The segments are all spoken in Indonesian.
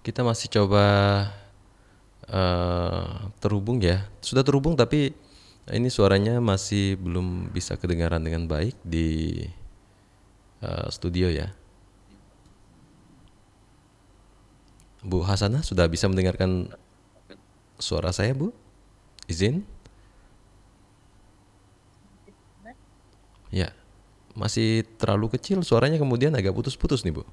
Kita masih coba terhubung ya. Sudah terhubung tapi ini suaranya masih belum bisa kedengaran dengan baik di studio ya. Bu Hasanah sudah bisa mendengarkan suara saya, Bu? Izin? Ya. Masih terlalu kecil suaranya kemudian agak putus-putus nih, Bu.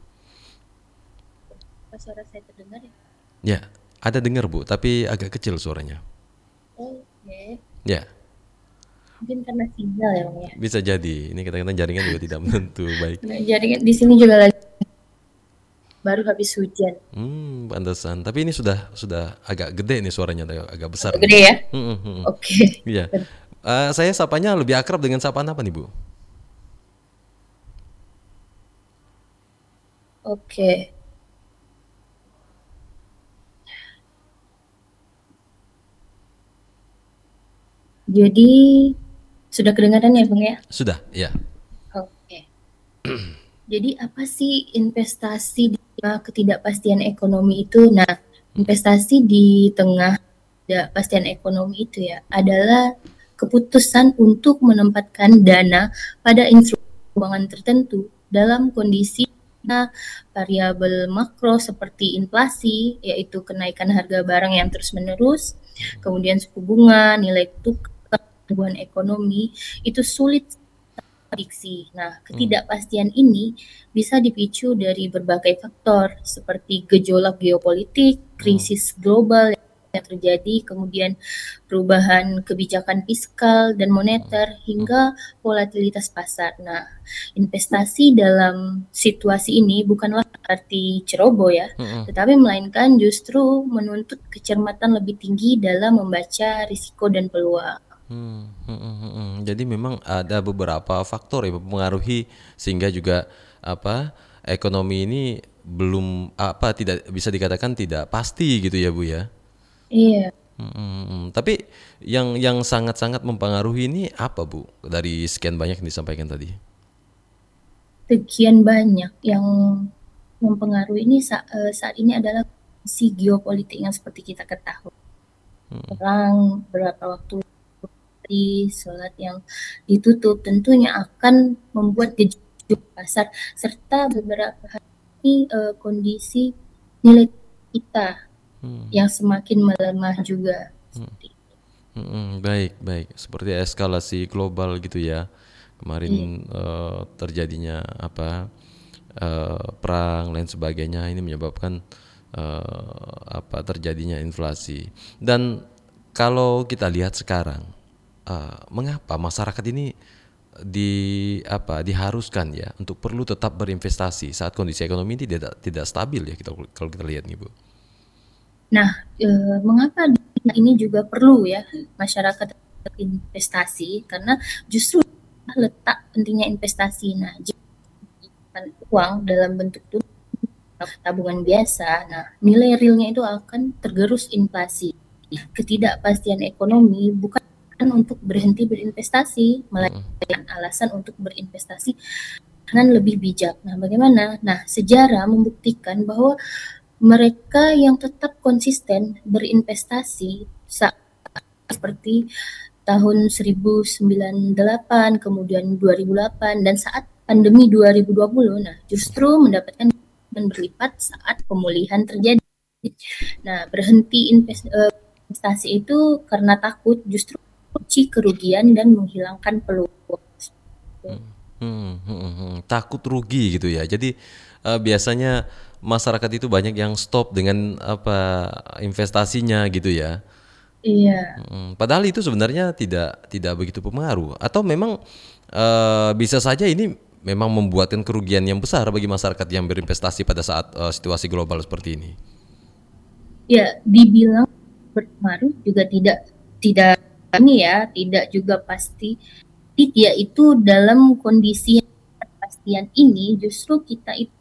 Apa suara saya terdengar ya? Ya, ada dengar, Bu, tapi agak kecil suaranya. Oke, Ya, mungkin karena sinyal ya Bang ya. bisa jadi. Ini kadang-kadang jaringan juga tidak menentu. Baik. Nah, jadi di sini juga lagi baru habis hujan. Pantesan. Tapi ini sudah agak gede nih suaranya, agak besar Agak nih. gede ya? Hmm, hmm, hmm. Oke. Iya. Saya sapanya lebih akrab dengan sapaan apa nih, Bu? Oke. Jadi sudah kedengaran ya Bang ya? Sudah, ya. Oke. Jadi apa sih investasi di tengah ketidakpastian ekonomi itu? Nah, investasi di tengah ketidakpastian ekonomi itu ya adalah keputusan untuk menempatkan dana pada instrumen keuangan tertentu dalam kondisi variabel makro seperti inflasi, yaitu kenaikan harga barang yang terus-menerus, kemudian suku bunga, nilai tukar, pertumbuhan ekonomi, itu sulit prediksi. Nah, ketidakpastian ini bisa dipicu dari berbagai faktor seperti gejolak geopolitik, krisis global yang terjadi, kemudian perubahan kebijakan fiskal dan moneter, hingga volatilitas pasar. Nah, investasi dalam situasi ini bukanlah arti ceroboh ya, tetapi melainkan justru menuntut kecermatan lebih tinggi dalam membaca risiko dan peluang. Jadi memang ada beberapa faktor yang mempengaruhi sehingga juga apa ekonomi ini belum apa tidak bisa dikatakan tidak pasti gitu ya, Bu ya. Iya, Tapi yang sangat-sangat mempengaruhi ini apa, Bu? Dari sekian banyak yang disampaikan tadi. sekian banyak yang mempengaruhi ini saat ini adalah kondisi geopolitik yang seperti kita ketahui. Perang beberapa waktu di sholat yang ditutup tentunya akan membuat gejolak pasar serta beberapa hari kondisi nilai kita yang semakin melemah juga. Baik, baik. Seperti eskalasi global gitu ya. Iya, Kemarin terjadinya apa perang lain sebagainya ini menyebabkan apa terjadinya inflasi. Dan kalau kita lihat sekarang, mengapa masyarakat ini diharuskan ya untuk perlu tetap berinvestasi saat kondisi ekonomi ini tidak stabil ya kita kalau kita lihat nih, Bu. nah, mengapa ini juga perlu ya masyarakat investasi karena justru letak pentingnya investasi. Nah, jika uang dalam bentuk tabungan biasa, nah nilai realnya itu akan tergerus inflasi. Ketidakpastian ekonomi bukan untuk berhenti berinvestasi, melainkan alasan untuk berinvestasi dengan lebih bijak. Nah, bagaimana? Nah, sejarah membuktikan bahwa mereka yang tetap konsisten berinvestasi seperti tahun 1998, kemudian 2008, dan saat pandemi 2020, nah justru mendapatkan berlipat saat pemulihan terjadi. Nah, berhenti investasi itu karena takut justru kunci kerugian dan menghilangkan peluang. Takut rugi gitu ya. Jadi biasanya masyarakat itu banyak yang stop dengan apa investasinya gitu ya. Iya, Padahal itu sebenarnya tidak begitu pengaruh atau memang bisa saja ini memang membuatkan kerugian yang besar bagi masyarakat yang berinvestasi pada saat situasi global seperti ini. ya dibilang berpengaruh juga tidak ini ya, tidak juga pasti. Yaitu dalam kondisi yang kepastian ini justru kita itu